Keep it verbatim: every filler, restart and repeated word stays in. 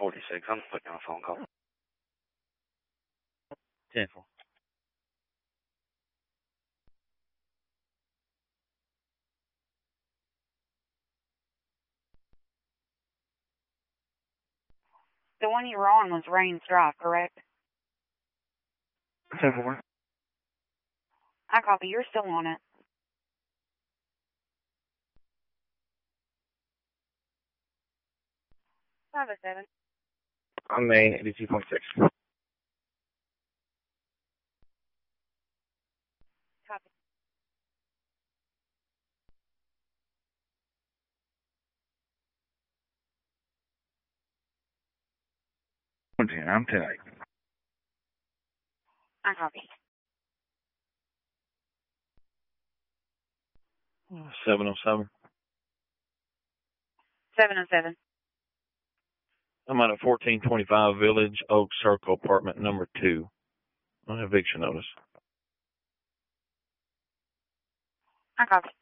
forty-six. I'm putting on a phone call. ten four. The one you were on was Rains Drive, correct? ten four. I copy. You're still on it. five oh seven. I'm Main eighty-two point six. Copy. I'm ten eight. I copy. seven oh seven. seven oh seven. I'm at a fourteen twenty-five Village Oak Circle, apartment number two. On eviction notice. I copy.